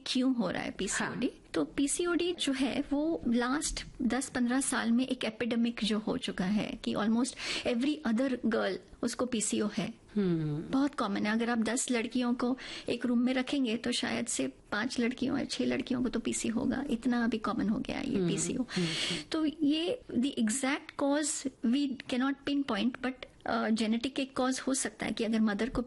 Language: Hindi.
क्यों हो रहा है पीसीओडी। हाँ। तो पीसीओडी जो है वो लास्ट 10-15 साल में एक एपिडेमिक जो हो चुका है कि ऑलमोस्ट एवरी अदर गर्ल उसको पीसीओ है। बहुत कॉमन है। अगर आप 10 लड़कियों को एक रूम में रखेंगे तो शायद से 5 लड़कियों या 6 लड़कियों को तो पीसी होगा। इतना अभी कॉमन हो गया है ये पीसीओ। तो ये the exact cause we cannot pin point, but genetic एक कॉज हो सकता है कि अगर मदर को